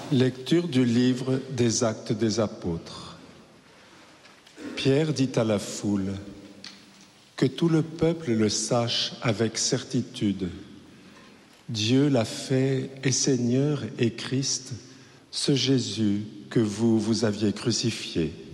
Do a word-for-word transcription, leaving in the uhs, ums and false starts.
Lecture du livre des Actes des Apôtres. Pierre dit à la foule, « Que tout le peuple le sache avec certitude. Dieu l'a fait et Seigneur et Christ, ce Jésus que vous, vous aviez crucifié.